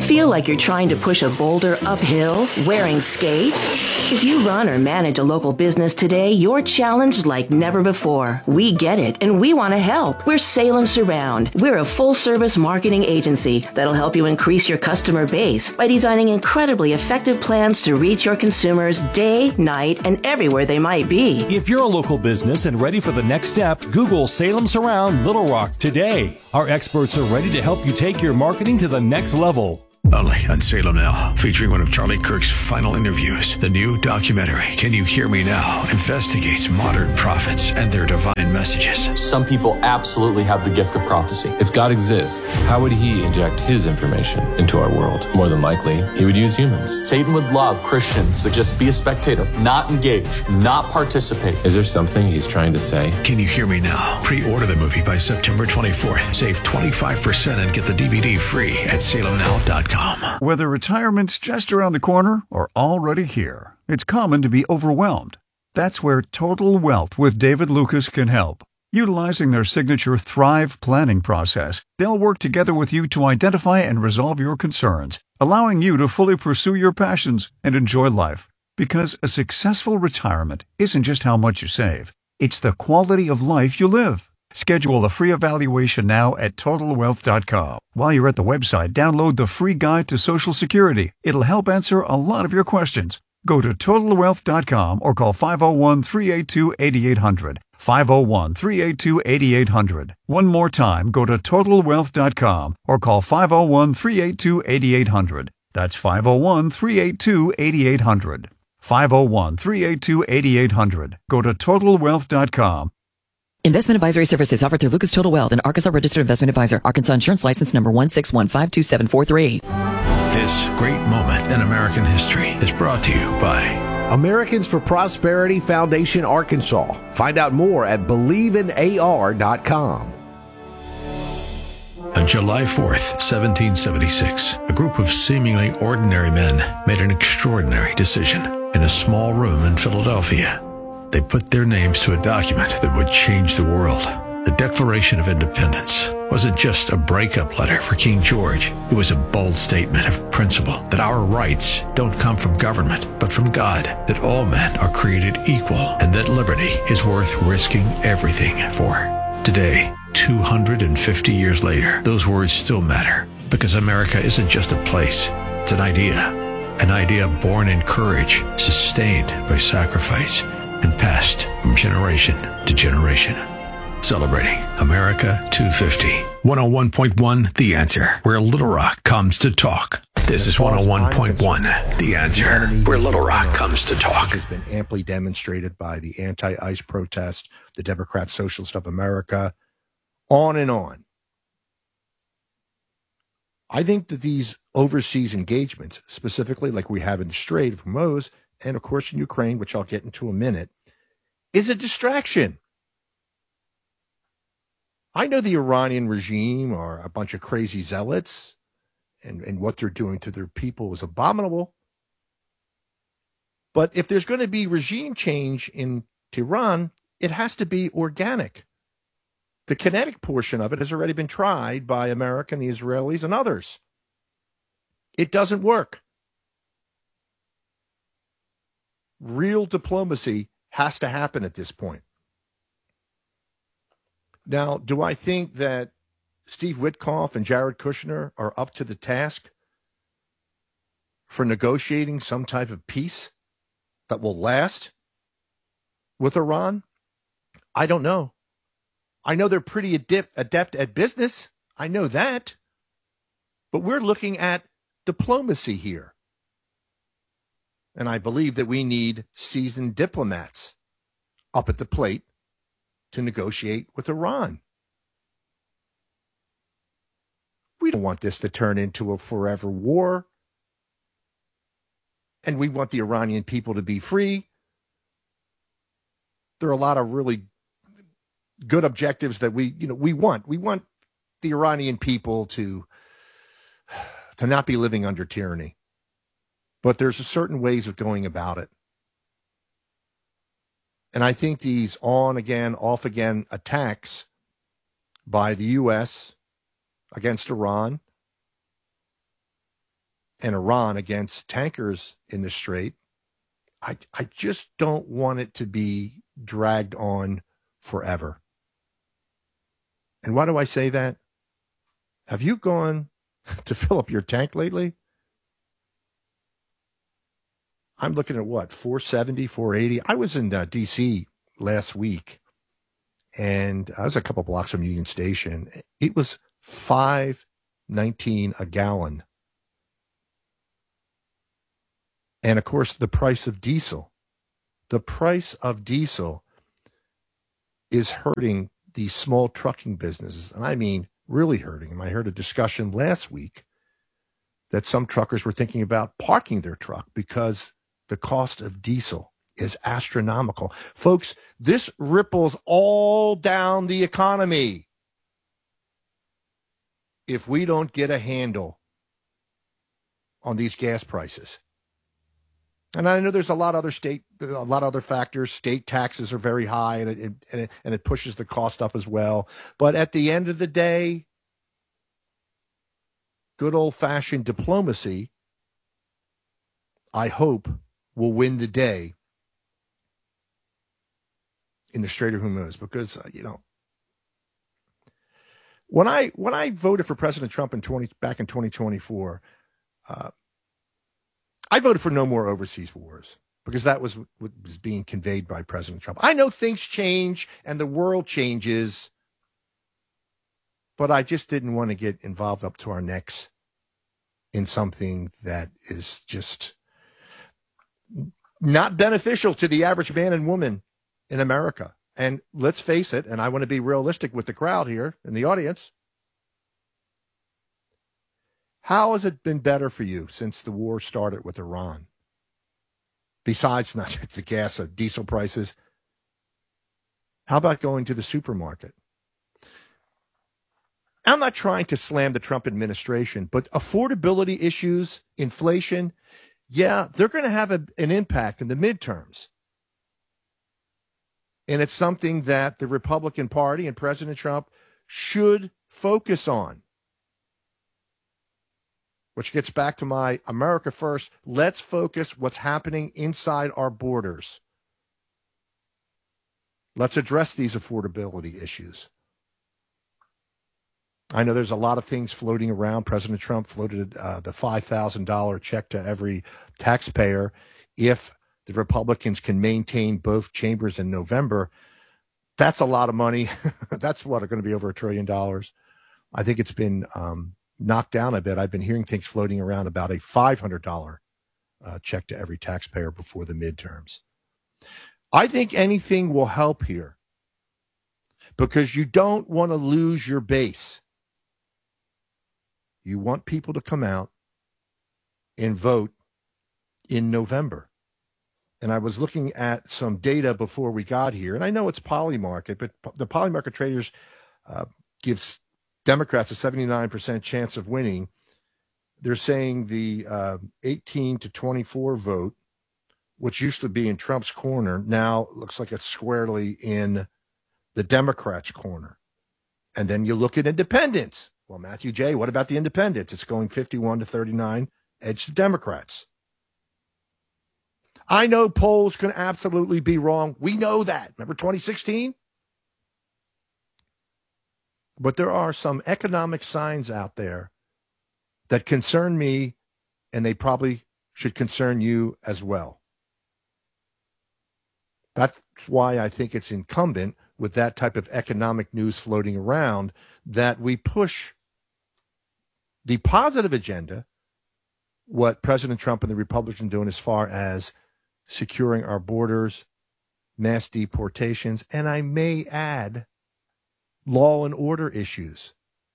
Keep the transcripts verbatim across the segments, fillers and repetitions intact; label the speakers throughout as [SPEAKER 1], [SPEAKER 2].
[SPEAKER 1] Feel like you're trying to push a boulder uphill wearing skates? If you run or manage a local business today, you're challenged like never before. We get it, and we want to help. We're Salem Surround. We're a full-service marketing agency that'll help you increase your customer base by designing incredibly effective plans to reach your consumers day, night, and everywhere they might be.
[SPEAKER 2] If you're a local business and ready for the next step, Google Salem Surround Little Rock today. Our experts are ready to help you take your marketing to the next level.
[SPEAKER 3] Only on Salem Now, featuring one of Charlie Kirk's final interviews. The new documentary, Can You Hear Me Now?, investigates modern prophets and their divine messages.
[SPEAKER 4] Some people absolutely have the gift of prophecy.
[SPEAKER 5] If God exists, how would he inject his information into our world? More than likely, he would use humans.
[SPEAKER 4] Satan would love Christians to just be a spectator, not engage, not participate.
[SPEAKER 5] Is there something he's trying to say?
[SPEAKER 3] Can You Hear Me Now? Pre-order the movie by September twenty-fourth. Save twenty-five percent and get the D V D free at salem now dot com.
[SPEAKER 6] Whether retirement's just around the corner or already here, it's common to be overwhelmed. That's where Total Wealth with David Lucas can help. Utilizing their signature Thrive planning process, they'll work together with you to identify and resolve your concerns, allowing you to fully pursue your passions and enjoy life. Because a successful retirement isn't just how much you save, it's the quality of life you live. Schedule a free evaluation now at total wealth dot com. While you're at the website, download the free guide to Social Security. It'll help answer a lot of your questions. Go to total wealth dot com or call five oh one, three eight two, eight eight hundred. five oh one, three eight two, eight eight hundred. One more time, go to total wealth dot com or call five oh one, three eight two, eight eight hundred. That's five oh one, three eight two, eight eight hundred. five oh one, three eight two, eight eight hundred. Go to total wealth dot com.
[SPEAKER 7] Investment advisory services offered through Lucas Total Wealth, an Arkansas registered investment advisor. Arkansas insurance license number one six one five two seven four three.
[SPEAKER 3] This great moment in American history is brought to you by
[SPEAKER 8] Americans for Prosperity Foundation, Arkansas. Find out more at believe in A R dot com.
[SPEAKER 3] On July fourth, seventeen seventy-six, a group of seemingly ordinary men made an extraordinary decision in a small room in Philadelphia. They put their names to a document that would change the world. The Declaration of Independence wasn't just a breakup letter for King George. It was a bold statement of principle that our rights don't come from government, but from God, that all men are created equal, and that liberty is worth risking everything for. Today, two hundred fifty years later, those words still matter, because America isn't just a place, it's an idea. An idea born in courage, sustained by sacrifice, and passed from generation to generation. Celebrating America two fifty. one oh one point one The Answer, where Little Rock comes to talk. This is one oh one point one The Answer, where Little Rock comes to talk.
[SPEAKER 9] Has been amply demonstrated by the anti-ICE protest, the Democrat Socialist of America, on and on. I think that these overseas engagements, specifically like we have in the Strait of Hormuz, and of course in Ukraine, which I'll get into in a minute, is a distraction. I know the Iranian regime are a bunch of crazy zealots, and, and what they're doing to their people is abominable. But if there's going to be regime change in Tehran, it has to be organic. The kinetic portion of it has already been tried by America and the Israelis and others. It doesn't work. Real diplomacy has to happen at this point. Now, do I think that Steve Witkoff and Jared Kushner are up to the task for negotiating some type of peace that will last with Iran? I don't know. I know they're pretty adept, adept at business. I know that. But we're looking at diplomacy here. And I believe that we need seasoned diplomats up at the plate to negotiate with Iran. We don't want this to turn into a forever war. And we want the Iranian people to be free. There are a lot of really good objectives that we, you know, we want. We want the Iranian people to, to not be living under tyranny. But there's a certain ways of going about it. And I think these on-again, off-again attacks by the U S against Iran and Iran against tankers in the Strait. I, I just don't want it to be dragged on forever. And why do I say that? Have you gone to fill up your tank lately? I'm looking at what, four seventy, four eighty? I was in uh, D C last week, and I was a couple blocks from Union Station. It was five nineteen a gallon. And, of course, the price of diesel. The price of diesel is hurting these small trucking businesses. And I mean, really hurting. I heard a discussion last week that some truckers were thinking about parking their truck because the cost of diesel is astronomical. Folks, this ripples all down the economy if we don't get a handle on these gas prices. And I know there's a lot of other state, a lot of other factors. State taxes are very high, and it, and it and it pushes the cost up as well. But at the end of the day, good old-fashioned diplomacy, I hope, will win the day in the Strait of Hormuz. Because uh, you know, when I when I voted for President Trump in twenty back in twenty twenty-four. Uh, I voted for no more overseas wars because that was what was being conveyed by President Trump. I know things change and the world changes, but I just didn't want to get involved up to our necks in something that is just not beneficial to the average man and woman in America. And let's face it, and I want to be realistic with the crowd here in the audience. How has it been better for you since the war started with Iran? Besides not just the gas or diesel prices, how about going to the supermarket? I'm not trying to slam the Trump administration, but affordability issues, inflation, yeah, they're going to have a, an impact in the midterms. And it's something that the Republican Party and President Trump should focus on. Which gets back to my America first. Let's focus what's happening inside our borders. Let's address these affordability issues. I know there's a lot of things floating around. President Trump floated uh, the five thousand dollars check to every taxpayer if the Republicans can maintain both chambers in November. That's a lot of money. That's what, going to be over a trillion dollars. I think it's been um, knocked down a bit. I've been hearing things floating around about a five hundred dollars uh, check to every taxpayer before the midterms. I think anything will help here because you don't want to lose your base. You want people to come out and vote in November. And I was looking at some data before we got here, and I know it's Polymarket, but the Polymarket traders uh, gives Democrats a seventy-nine percent chance of winning. They're saying the uh, eighteen to twenty-four vote, which used to be in Trump's corner, now looks like it's squarely in the Democrats' corner. And then you look at independents. Well, Matthew J., what about the independents? It's going fifty-one to thirty-nine, edge to Democrats. I know polls can absolutely be wrong. We know that. Remember twenty sixteen? But there are some economic signs out there that concern me, and they probably should concern you as well. That's why I think it's incumbent with that type of economic news floating around that we push the positive agenda, what President Trump and the Republicans are doing as far as securing our borders, mass deportations, and I may add, law and order issues.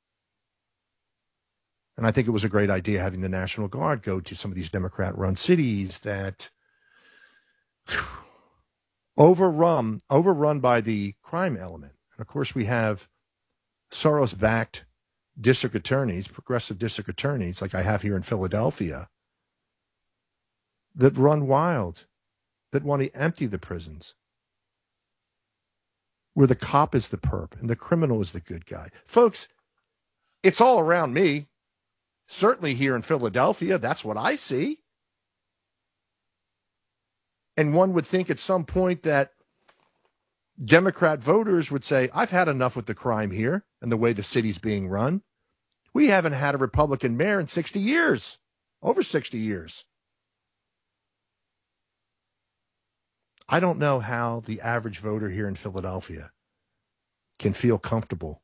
[SPEAKER 9] And I think it was a great idea having the National Guard go to some of these Democrat-run cities that whew, overrun, overrun by the crime element. And of course, we have Soros-backed district attorneys, progressive district attorneys, like I have here in Philadelphia, that run wild, that want to empty the prisons, where the cop is the perp and the criminal is the good guy. Folks, it's all around me. Certainly here in Philadelphia, that's what I see. And one would think at some point that Democrat voters would say, I've had enough with the crime here and the way the city's being run. We haven't had a Republican mayor in sixty years, over sixty years. I don't know how the average voter here in Philadelphia can feel comfortable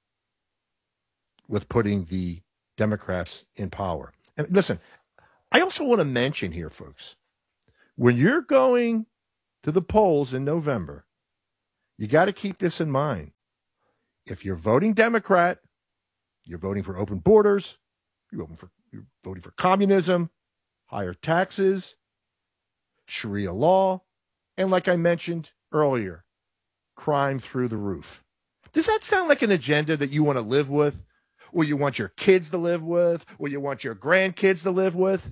[SPEAKER 9] with putting the Democrats in power. And listen, I also want to mention here, folks, when you're going to the polls in November, you got to keep this in mind. If you're voting Democrat, you're voting for open borders, you're voting for, you're voting for communism, higher taxes, Sharia law, and like I mentioned earlier, crime through the roof. Does that sound like an agenda that you want to live with, or you want your kids to live with, or you want your grandkids to live with?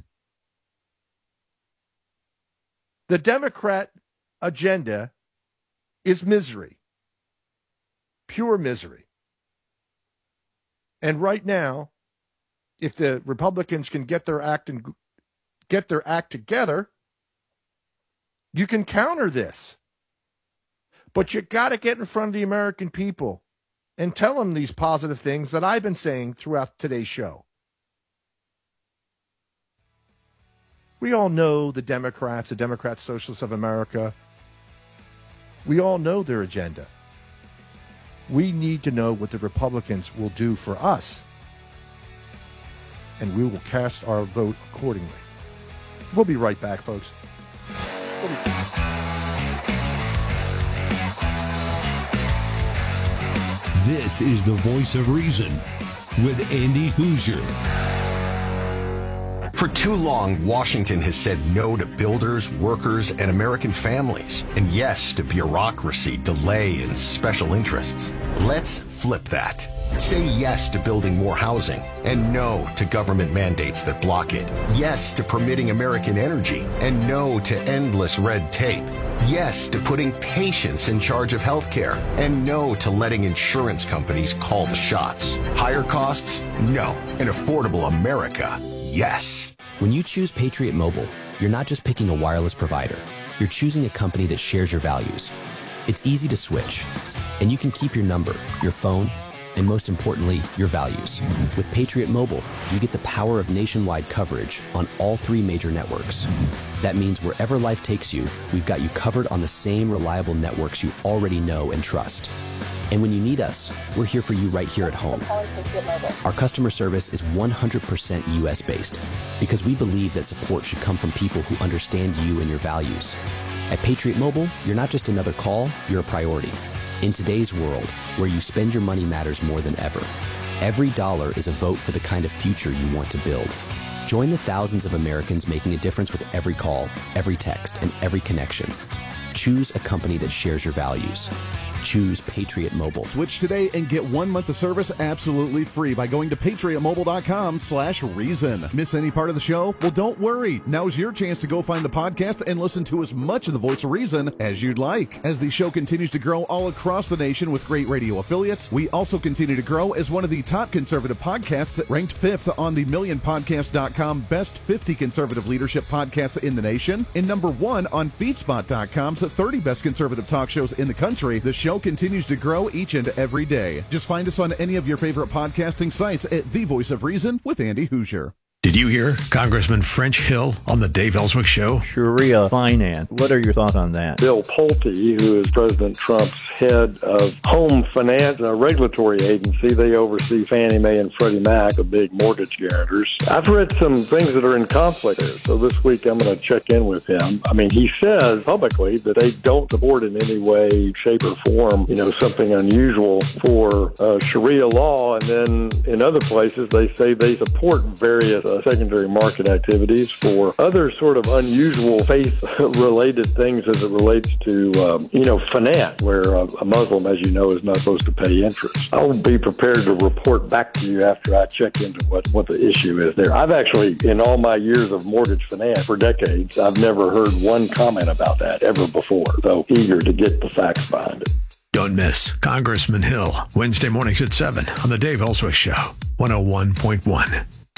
[SPEAKER 9] The Democrat agenda is misery, pure misery. And right now, if the Republicans can get their act and get their act together, you can counter this. But you got to get in front of the American people and tell them these positive things that I've been saying throughout today's show. We all know the Democrats, the Democrat Socialists of America. We all know their agenda. We need to know what the Republicans will do for us, and we will cast our vote accordingly. We'll be right back, folks. We'll be back.
[SPEAKER 10] This is the Voice of Reason with Andy Hoosier.
[SPEAKER 11] For too long, Washington has said no to builders, workers, and American families, and yes to bureaucracy, delay, and special interests. Let's flip that. Say yes to building more housing, and no to government mandates that block it. Yes to permitting American energy, and no to endless red tape. Yes to putting patients in charge of healthcare, and no to letting insurance companies call the shots. Higher costs? No. An affordable America? Yes.
[SPEAKER 12] When you choose Patriot Mobile, you're not just picking a wireless provider. You're choosing a company that shares your values. It's easy to switch, and you can keep your number, your phone, and most importantly, your values. With Patriot Mobile, you get the power of nationwide coverage on all three major networks. That means wherever life takes you, we've got you covered on the same reliable networks you already know and trust. And when you need us, we're here for you right here at home. Our customer service is one hundred percent U S based because we believe that support should come from people who understand you and your values. At Patriot Mobile, you're not just another call, you're a priority. In today's world, where you spend your money matters more than ever, every dollar is a vote for the kind of future you want to build. Join the thousands of Americans making a difference with every call, every text, and every connection. Choose a company that shares your values. Choose Patriot Mobile.
[SPEAKER 13] Switch today and get one month of service absolutely free by going to patriotmobile.com slash reason. Miss any part of the show? Well, don't worry. Now's your chance to go find the podcast and listen to as much of the Voice of Reason as you'd like. As the show continues to grow all across the nation with great radio affiliates, we also continue to grow as one of the top conservative podcasts, ranked fifth on the million podcast dot com Best fifty Conservative Leadership Podcasts in the nation, and number one on feedspot dot com's thirty Best Conservative Talk Shows in the country. The show continues to grow each and every day. Just find us on any of your favorite podcasting sites at The Voice of Reason with Andy Hoosier.
[SPEAKER 3] Did you hear Congressman French Hill on the Dave Ellswick Show?
[SPEAKER 14] Sharia finance. What are your thoughts on that?
[SPEAKER 15] Bill Pulte, who is President Trump's head of home finance, a regulatory agency, they oversee Fannie Mae and Freddie Mac, the big mortgage guarantors. I've read some things that are in conflict there, so this week I'm going to check in with him. I mean, he says publicly that they don't support in any way, shape, or form, you know, something unusual for uh, Sharia law, and then in other places they say they support various uh, secondary market activities for other sort of unusual faith-related things as it relates to, um, you know, finance, where a, a Muslim, as you know, is not supposed to pay interest. I'll be prepared to report back to you after I check into what, what the issue is there. I've actually, in all my years of mortgage finance for decades, I've never heard one comment about that ever before, so eager to get the facts behind it.
[SPEAKER 3] Don't miss Congressman Hill, Wednesday mornings at seven on the Dave Ellswick Show, one oh one point one.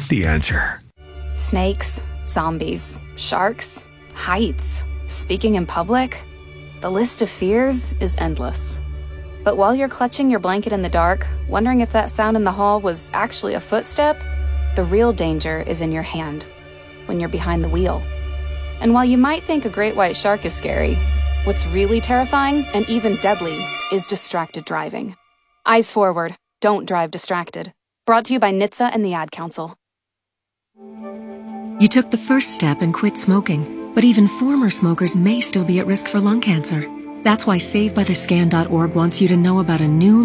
[SPEAKER 3] the answer.
[SPEAKER 16] Snakes, zombies, sharks, heights, speaking in public. The list of fears is endless. But while you're clutching your blanket in the dark, wondering if that sound in the hall was actually a footstep, the real danger is in your hand, when you're behind the wheel. And while you might think a great white shark is scary, what's really terrifying and even deadly is distracted driving. Eyes forward, don't drive distracted. Brought to you by N H T S A and the Ad Council.
[SPEAKER 17] You took the first step and quit smoking, but even former smokers may still be at risk for lung cancer. That's why Save By The Scan dot org wants you to know about a new